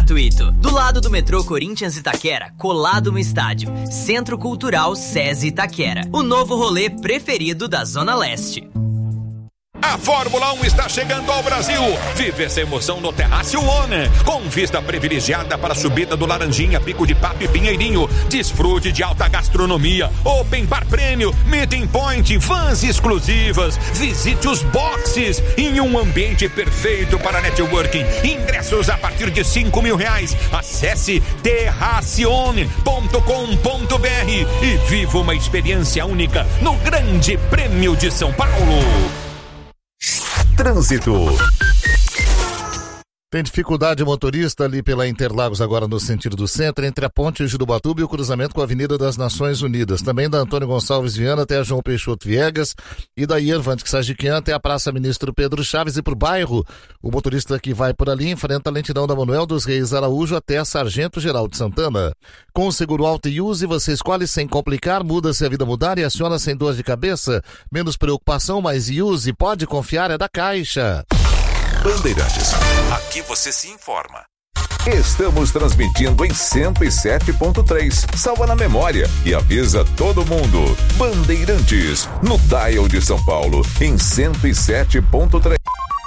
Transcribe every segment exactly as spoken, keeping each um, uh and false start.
gratuito. Do lado do metrô Corinthians Itaquera, colado no estádio. Centro Cultural SESI Itaquera. O novo rolê preferido da Zona Leste. A Fórmula um está chegando ao Brasil. Vive essa emoção no Terrácio One, com vista privilegiada para a subida do Laranjinha, Pico de Papo e Pinheirinho. Desfrute de alta gastronomia, Open Bar Prêmio, Meeting Point, vans exclusivas. Visite os boxes em um ambiente perfeito para networking. Ingressos a partir de cinco mil reais. Acesse terracione ponto com ponto br e viva uma experiência única no Grande Prêmio de São Paulo. Trânsito. Tem dificuldade motorista ali pela Interlagos agora no sentido do centro, entre a ponte Jurubatuba e o cruzamento com a Avenida das Nações Unidas. Também da Antônio Gonçalves Viana até a João Peixoto Viegas e da Irvante Sagiquian até a Praça Ministro Pedro Chaves e pro bairro. O motorista que vai por ali enfrenta a lentidão da Manuel dos Reis Araújo até a Sargento Geraldo Santana. Com o seguro Alto e Use, você escolhe sem complicar, muda se a vida mudar e aciona sem dor de cabeça. Menos preocupação, mais Use, pode confiar, é da Caixa. Bandeirantes. Aqui você se informa. Estamos transmitindo em cento e sete ponto três. Salva na memória e avisa todo mundo. Bandeirantes, no dial de São Paulo, em cento e sete ponto três.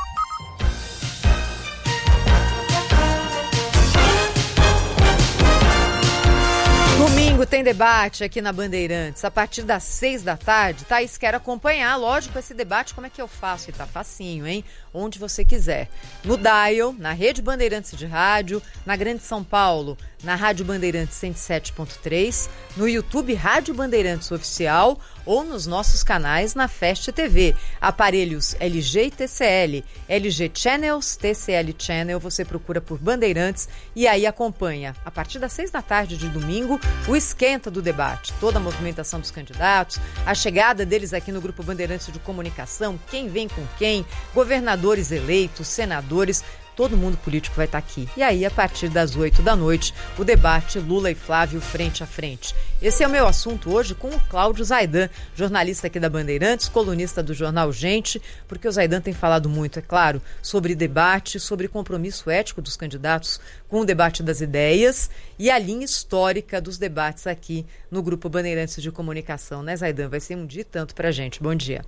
Domingo tem debate aqui na Bandeirantes, a partir das seis da tarde. Thaís quer acompanhar, lógico, esse debate. Como é que eu faço? E tá facinho, hein? Onde você quiser. No dial, na Rede Bandeirantes de Rádio, na Grande São Paulo, na Rádio Bandeirantes cento e sete ponto três, no YouTube Rádio Bandeirantes Oficial ou nos nossos canais na Fast T V. Aparelhos L G e T C L, L G Channels, T C L Channel, você procura por Bandeirantes e aí acompanha, a partir das seis da tarde de domingo, o esquenta do debate, toda a movimentação dos candidatos, a chegada deles aqui no Grupo Bandeirantes de Comunicação, quem vem com quem, governadores eleitos, senadores, todo mundo político vai estar aqui. E aí, a partir das oito da noite, o debate Lula e Flávio frente a frente. Esse é o meu assunto hoje com o Cláudio Zaidan, jornalista aqui da Bandeirantes, colunista do jornal Gente, porque o Zaidan tem falado muito, é claro, sobre debate, sobre compromisso ético dos candidatos com o debate das ideias e a linha histórica dos debates aqui no Grupo Bandeirantes de Comunicação, né, Zaidan? Vai ser um dia e tanto pra gente. Bom dia.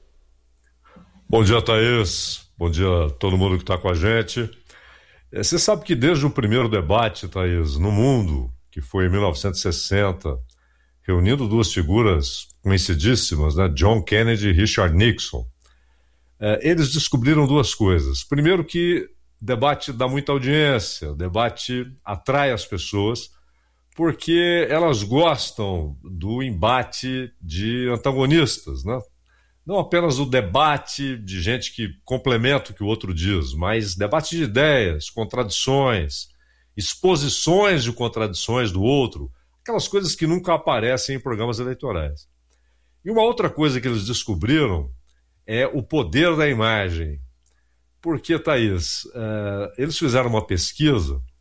Bom dia, Thaís. Bom dia a todo mundo que está com a gente. É, você sabe que desde o primeiro debate, Thaís, no mundo, que foi em mil novecentos e sessenta, reunindo duas figuras conhecidíssimas, né, John Kennedy e Richard Nixon, é, eles descobriram duas coisas. Primeiro que debate dá muita audiência, debate atrai as pessoas, porque elas gostam do embate de antagonistas, né? Não apenas o debate de gente que complementa o que o outro diz, mas debate de ideias, contradições, exposições de contradições do outro, aquelas coisas que nunca aparecem em programas eleitorais. E uma outra coisa que eles descobriram é o poder da imagem. Porque, Thaís, uh, eles fizeram uma pesquisa